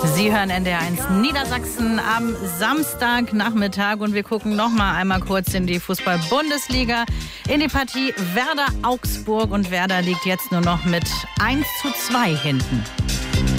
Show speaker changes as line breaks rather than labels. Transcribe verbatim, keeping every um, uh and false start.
Sie hören N D R eins Niedersachsen am Samstagnachmittag und wir gucken noch mal einmal kurz in die Fußball-Bundesliga, in die Partie Werder Augsburg, und Werder liegt jetzt nur noch mit eins zu zwei hinten.